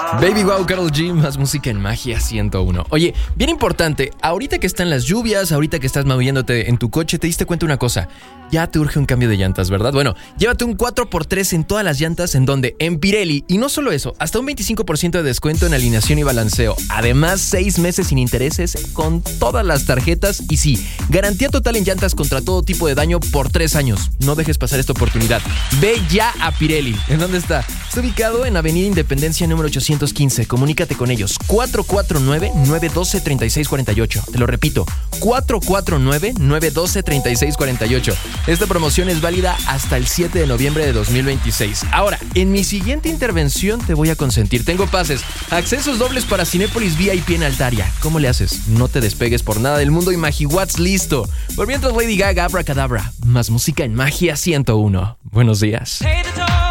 Baby Wow, Karol G, más música en Magia 101. Oye, bien importante, ahorita que están las lluvias, ahorita que estás moviéndote en tu coche, te diste cuenta una cosa. Ya te urge un cambio de llantas, ¿verdad? Bueno, llévate un 4x3 en todas las llantas, ¿en donde? En Pirelli. Y no solo eso, hasta un 25% de descuento en alineación y balanceo. Además, 6 meses sin intereses con todas las tarjetas. Y sí, garantía total en llantas contra todo tipo de daño por 3 años. No dejes pasar esta oportunidad. Ve ya a Pirelli. ¿En dónde está? Está ubicado en Avenida Independencia número 815. Comunícate con ellos. 449-912-3648. Te lo repito, 449-912-3648. Esta promoción es válida hasta el 7 de noviembre de 2026. Ahora, en mi siguiente intervención te voy a consentir. Tengo pases, accesos dobles para Cinépolis VIP en Altaria. ¿Cómo le haces? No te despegues por nada del mundo y MagiWatts listo. Por mientras, Lady Gaga, Abracadabra. Más música en Magia 101. Buenos días.